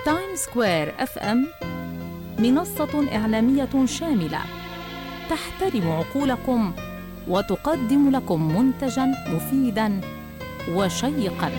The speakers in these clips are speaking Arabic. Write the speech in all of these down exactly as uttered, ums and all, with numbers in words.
تايم سكوير اف ام منصة إعلامية شاملة تحترم عقولكم وتقدم لكم منتجاً مفيداً وشيقاً.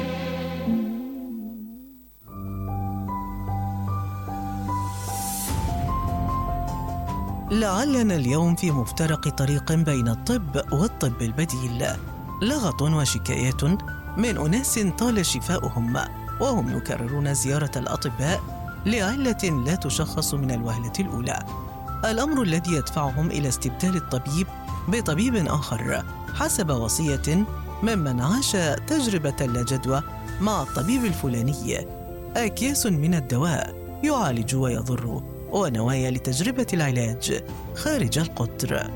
لعلنا اليوم في مفترق طريق بين الطب والطب البديل، لغط وشكايات من أناس طال شفاؤهم وهم يكررون زيارة الأطباء لعلة لا تشخص من الوهلة الأولى، الأمر الذي يدفعهم إلى استبدال الطبيب بطبيب آخر حسب وصية ممن عاش تجربة لا جدوى مع الطبيب الفلاني. أكياس من الدواء يعالج ويضر، ونوايا لتجربة العلاج خارج القطر.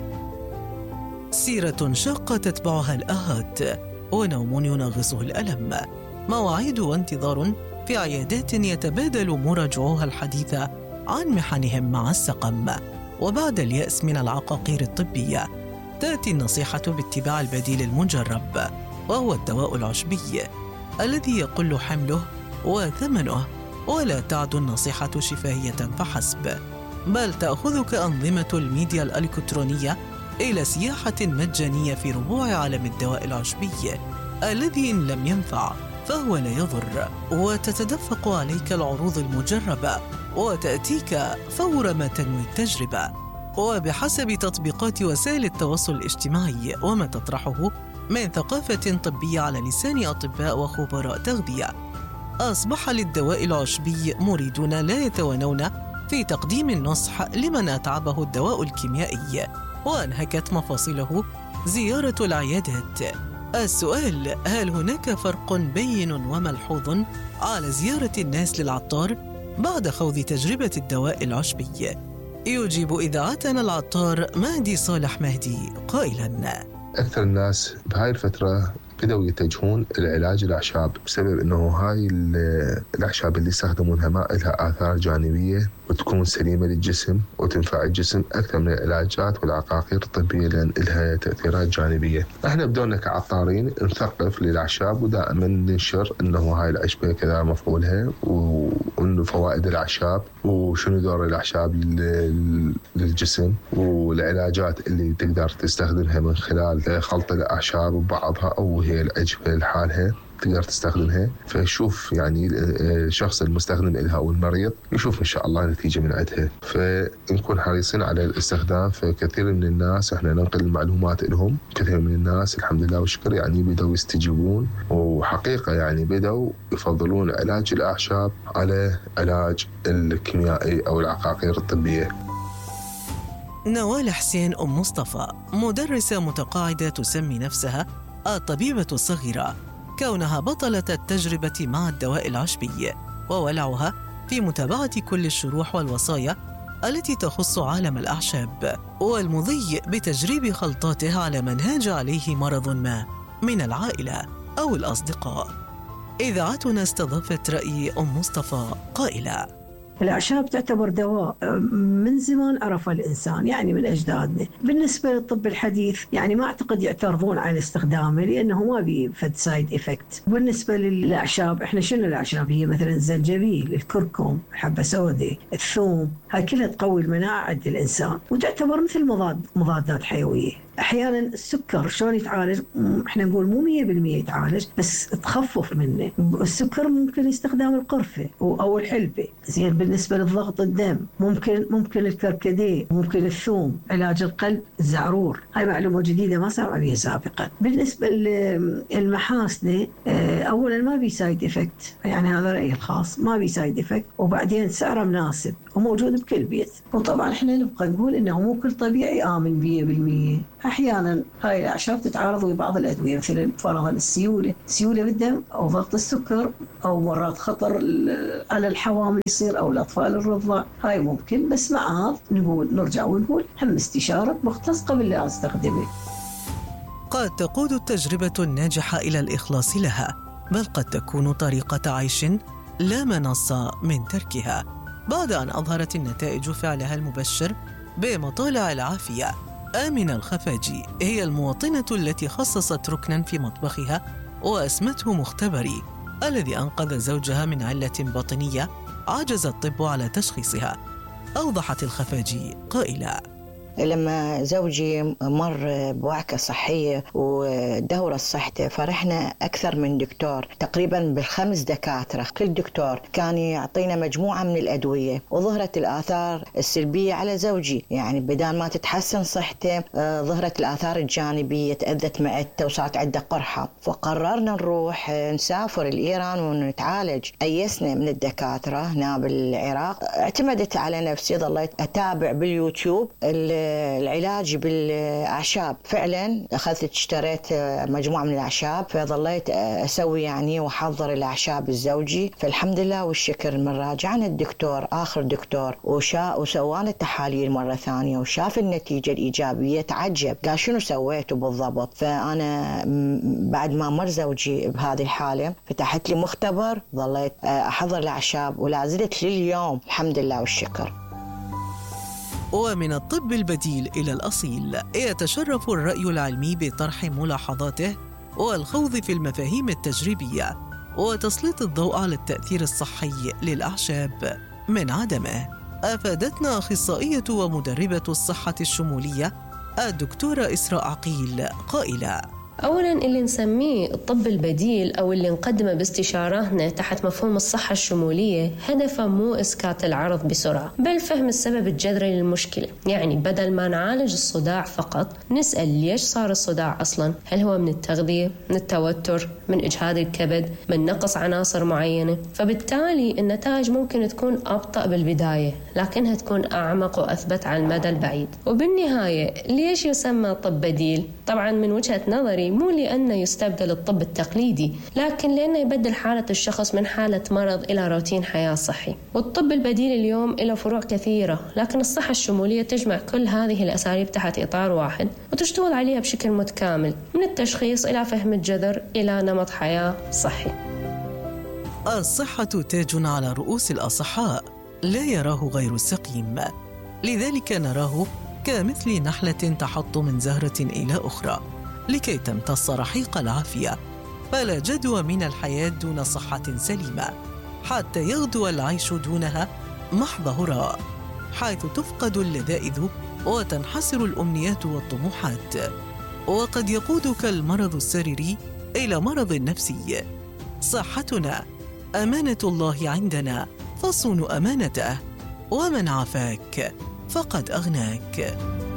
سيرة شاقة تتبعها الآهات، ونوم ينغصه الألم، مواعيد وانتظار في عيادات يتبادل مراجعوها الحديث عن محنهم مع السقم. وبعد اليأس من العقاقير الطبية تأتي النصيحة باتباع البديل المجرب، وهو الدواء العشبي الذي يقل حمله وثمنه، ولا تعد النصيحة شفاهية فحسب، بل تأخذك أنظمة الميديا الإلكترونية إلى سياحة مجانية في ربوع عالم الدواء العشبي الذي إن لم ينفع فهو لا يضر، وتتدفق عليك العروض المجربة وتأتيك فور ما تنوي التجربة، وبحسب تطبيقات وسائل التواصل الاجتماعي وما تطرحه من ثقافة طبية على لسان أطباء وخبراء تغذية. أصبح للدواء العشبي مريدون لا يتوانون في تقديم النصح لمن أتعبه الدواء الكيميائي وأنهكت مفاصله زيارة العيادات. السؤال: هل هناك فرق بين وملحوظ على زيارة الناس للعطار بعد خوض تجربة الدواء العشبي؟ يجيب إذاعتنا العطار مهدي صالح مهدي قائلاً: أكثر الناس بهاي الفترة بدأوا يتجهون لعلاج الأعشاب بسبب أنه هاي الأعشاب اللي يستخدمونها ما لها آثار جانبية وتكون سليمة للجسم وتنفع الجسم أكثر من العلاجات والعقاقير الطبية لأن لها تأثيرات جانبية. احنا بدورنا كعطارين نثقف للأعشاب ودائما ننشر أنه هاي الأشبه كذا مفعولها وأنه فوائد الأعشاب وشنو دور الأعشاب للجسم والعلاجات اللي تقدر تستخدمها من خلال خلط الأعشاب وبعضها أو هي الأجبة لحالها تقدر تستخدمها. فشوف يعني الشخص المستخدم لها أو المريض يشوف إن شاء الله نتيجة من عندها، فنكون حريصين على الاستخدام. فكثير من الناس احنا ننقل المعلومات لهم، كثير من الناس الحمد لله والشكر يعني بدأوا يستجيبون، وحقيقة يعني بدأوا يفضلون علاج الأعشاب على علاج الكيميائي أو العقاقير الطبية. نوال حسين أم مصطفى مدرسة متقاعدة تسمي نفسها الطبيبة الصغيرة، كونها بطلة التجربة مع الدواء العشبي، وولعها في متابعة كل الشروح والوصايا التي تخص عالم الأعشاب والمضي بتجريب خلطاته على من هاج عليه مرض ما من العائلة أو الأصدقاء. إذاعتنا استضافت رأي أم مصطفى قائلة: الأعشاب تعتبر دواء من زمان عرفه الإنسان، يعني من أجدادنا. بالنسبة للطب الحديث يعني ما أعتقد يعترضون على استخدامه لأنه ما بيفد سايد إفكت. بالنسبة للأعشاب إحنا شنو الأعشاب؟ هي مثلا الزنجبيل، الكركم، الحبة سوداء، الثوم، هاي كلها تقوي المناعة عند الإنسان وتعتبر مثل مضاد مضادات حيوية. أحيانا السكر شلون يتعالج؟ إحنا نقول مو مية بالمية يتعالج بس تخفف منه. السكر ممكن يستخدام القرفة أو الحلبة. زين بالنسبة للضغط الدم ممكن ممكن الكركديه، ممكن الثوم. علاج القلب الزعرور، هاي معلومة جديدة ما سمع بها سابقا. بالنسبة للمحاسنة أولا ما بي سايد إفكت، يعني هذا رأيي الخاص، ما بي سايد إفكت، وبعدين سعره مناسب وموجود بكل بيت. وطبعا إحنا نبقى نقول إنه مو كل طبيعي آمن مية بالمية. أحيانا هاي الأعشاب تتعارض مع بعض الأدوية مثل فرضا السيولة سيولة بالدم أو ضغط السكر أو مرات خطر على الحوامل يصير أو الأطفال الرضع، هاي ممكن. بس مع هذا نقول نرجع ونقول هم استشارة مختص قبل لا أستخدمه. قد تقود التجربة الناجحة إلى الإخلاص لها، بل قد تكون طريقة عيش لا منص من تركها بعد أن أظهرت النتائج فعلها المبشر بمطالع العافية. آمنة الخفاجي هي المواطنة التي خصصت ركناً في مطبخها وأسمته مختبري الذي أنقذ زوجها من علة باطنية عجز الطب على تشخيصها. أوضحت الخفاجي قائلة: لما زوجي مر بوعكة صحية ودورة صحته فرحنا أكثر من دكتور، تقريبا بالخمس دكاترة، كل دكتور كان يعطينا مجموعة من الأدوية، وظهرت الآثار السلبية على زوجي. يعني بدال ما تتحسن صحته ظهرت الآثار الجانبية، تأذت معدته وصارت عنده قرحة. فقررنا نروح نسافر الإيران ونتعالج. أيسنا من الدكاترة هنا بالعراق، اعتمدت على نفسي، ظليت أتابع باليوتيوب العلاج بالأعشاب. فعلا أخذت اشتريت مجموعة من الأعشاب، فظليت أسوي يعني وحضر الأعشاب الزوجي. فالحمد لله والشكر من راجعنا الدكتور آخر دكتور وشا وسوانا التحاليل مرة ثانية وشاف النتيجة الإيجابية، تعجب، قال شنو سويته بالضبط. فأنا بعد ما مر زوجي بهذه الحالة فتحت لي مختبر، ظليت أحضر الأعشاب ولا زلت لليوم الحمد لله والشكر. ومن الطب البديل إلى الأصيل، يتشرف الرأي العلمي بطرح ملاحظاته والخوض في المفاهيم التجريبية وتسليط الضوء على التأثير الصحي للأعشاب من عدمه. أفادتنا أخصائية ومدربة الصحة الشمولية الدكتورة إسراء عقيل قائلة: أولاً اللي نسميه الطب البديل أو اللي نقدمه باستشاراتنا تحت مفهوم الصحة الشمولية هدفه مو إسكات العرض بسرعة، بل فهم السبب الجذري للمشكلة. يعني بدل ما نعالج الصداع فقط نسأل ليش صار الصداع أصلاً. هل هو من التغذية، من التوتر، من إجهاد الكبد، من نقص عناصر معينة؟ فبالتالي النتائج ممكن تكون أبطأ بالبداية لكنها تكون أعمق وأثبت على المدى البعيد. وبالنهاية ليش يسمى طب بديل؟ طبعاً من وجهة نظري مو لأنه يستبدل الطب التقليدي، لكن لأنه يبدل حالة الشخص من حالة مرض إلى روتين حياة صحي. والطب البديل اليوم له فروع كثيرة، لكن الصحة الشمولية تجمع كل هذه الأساليب تحت إطار واحد وتشتغل عليها بشكل متكامل، من التشخيص إلى فهم الجذر إلى نمط حياة صحي. الصحة تاج على رؤوس الأصحاء لا يراه غير السقيم، لذلك نراه كمثل نحلة تحط من زهرة إلى أخرى لكي تمتص رحيق العافية. فلا جدوى من الحياة دون صحة سليمة، حتى يغدو العيش دونها محض هراء، حيث تفقد اللذائذ وتنحسر الأمنيات والطموحات، وقد يقودك المرض السريري إلى مرض نفسي. صحتنا أمانة الله عندنا، فصون أمانته، ومن عافاك فقد أغناك.